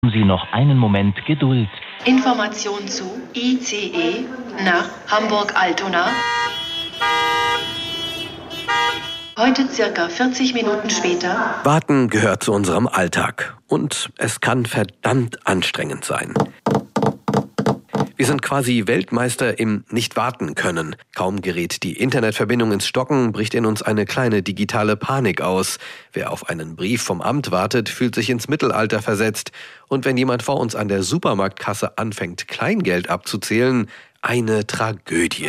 Haben Sie noch einen Moment Geduld. Information zu ICE nach Hamburg-Altona. Heute circa 40 Minuten später. Warten gehört zu unserem Alltag und es kann verdammt anstrengend sein. Wir sind quasi Weltmeister im Nicht-Warten-Können. Kaum gerät die Internetverbindung ins Stocken, bricht in uns eine kleine digitale Panik aus. Wer auf einen Brief vom Amt wartet, fühlt sich ins Mittelalter versetzt. Und wenn jemand vor uns an der Supermarktkasse anfängt, Kleingeld abzuzählen, eine Tragödie.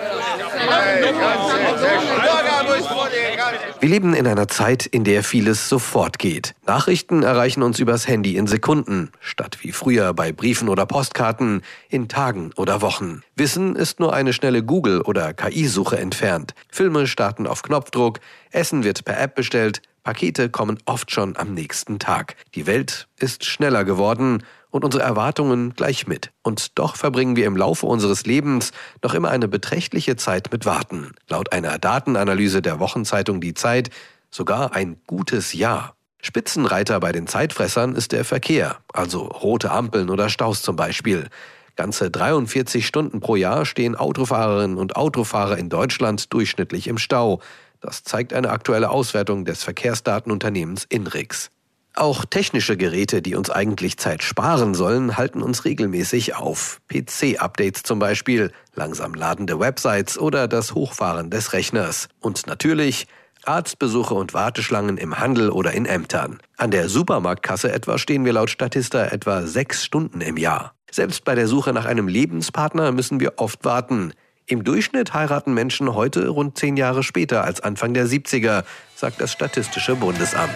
Wir leben in einer Zeit, in der vieles sofort geht. Nachrichten erreichen uns übers Handy in Sekunden, statt wie früher bei Briefen oder Postkarten in Tagen oder Wochen. Wissen ist nur eine schnelle Google- oder KI-Suche entfernt. Filme starten auf Knopfdruck, Essen wird per App bestellt, Pakete kommen oft schon am nächsten Tag. Die Welt ist schneller geworden und unsere Erwartungen gleich mit. Und doch verbringen wir im Laufe unseres Lebens noch immer eine beträchtliche Zeit mit Warten. Laut einer Datenanalyse der Wochenzeitung Die Zeit sogar ein gutes Jahr. Spitzenreiter bei den Zeitfressern ist der Verkehr, also rote Ampeln oder Staus zum Beispiel. Ganze 43 Stunden pro Jahr stehen Autofahrerinnen und Autofahrer in Deutschland durchschnittlich im Stau. Das zeigt eine aktuelle Auswertung des Verkehrsdatenunternehmens INRIX. Auch technische Geräte, die uns eigentlich Zeit sparen sollen, halten uns regelmäßig auf. PC-Updates zum Beispiel, langsam ladende Websites oder das Hochfahren des Rechners. Und natürlich Arztbesuche und Warteschlangen im Handel oder in Ämtern. An der Supermarktkasse etwa stehen wir laut Statista etwa 6 Stunden im Jahr. Selbst bei der Suche nach einem Lebenspartner müssen wir oft warten. Im Durchschnitt heiraten Menschen heute rund 10 Jahre später als Anfang der 70er, sagt das Statistische Bundesamt.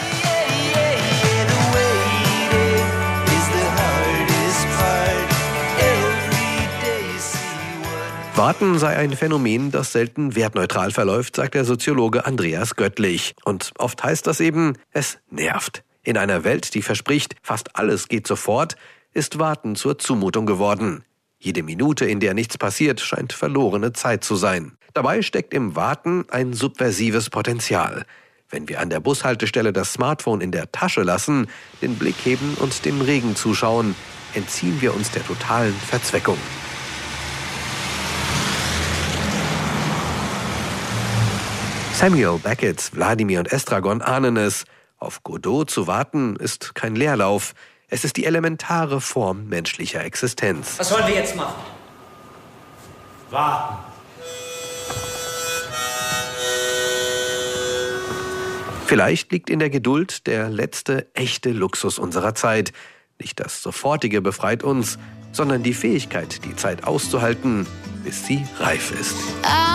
Warten sei ein Phänomen, das selten wertneutral verläuft, sagt der Soziologe Andreas Göttlich. Und oft heißt das eben, es nervt. In einer Welt, die verspricht, fast alles geht sofort, ist Warten zur Zumutung geworden. Jede Minute, in der nichts passiert, scheint verlorene Zeit zu sein. Dabei steckt im Warten ein subversives Potenzial. Wenn wir an der Bushaltestelle das Smartphone in der Tasche lassen, den Blick heben und dem Regen zuschauen, entziehen wir uns der totalen Verzweckung. Samuel Beckett's Wladimir und Estragon ahnen es. Auf Godot zu warten ist kein Leerlauf. Es ist die elementare Form menschlicher Existenz. Was sollen wir jetzt machen? Warten. Vielleicht liegt in der Geduld der letzte echte Luxus unserer Zeit. Nicht das Sofortige befreit uns, sondern die Fähigkeit, die Zeit auszuhalten, bis sie reif ist.